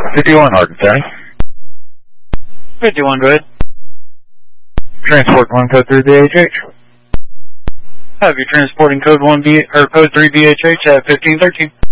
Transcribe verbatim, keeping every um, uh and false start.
fifty-one, Hardin County. fifty-one, go ahead. Transport one code three B H H. Have you transporting code one B or code three B H H at fifteen thirteen.